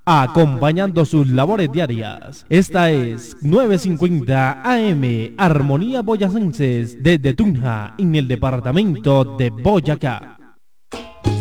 acompañando sus labores diarias. Esta es 950 AM, Armonía Boyacenses, desde Tunja, en el departamento de Boyacá.